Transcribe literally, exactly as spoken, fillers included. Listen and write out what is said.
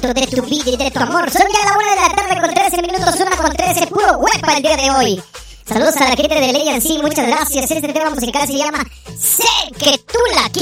momento de tu vida y de tu amor. Son ya la una de la tarde con trece minutos, una con trece, puro huepa el día de hoy. Saludos a la gente de Ley en sí, muchas gracias. Este tema musical se llama Sé que tú la quieres.